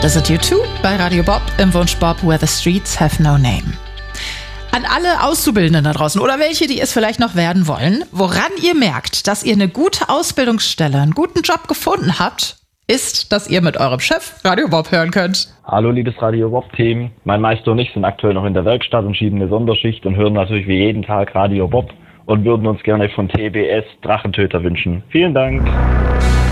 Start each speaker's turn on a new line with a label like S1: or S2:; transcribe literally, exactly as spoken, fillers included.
S1: Das ist U zwei bei Radio Bob im Wunsch Bob Where the Streets Have No Name. An alle Auszubildenden da draußen oder welche, die es vielleicht noch werden wollen, woran ihr merkt, dass ihr eine gute Ausbildungsstelle, einen guten Job gefunden habt, ist, dass ihr mit eurem Chef Radio Bob hören könnt.
S2: Hallo liebes Radio Bob-Team, mein Meister und ich sind aktuell noch in der Werkstatt und schieben eine Sonderschicht und hören natürlich wie jeden Tag Radio Bob und würden uns gerne von T B S Drachentöter wünschen. Vielen Dank.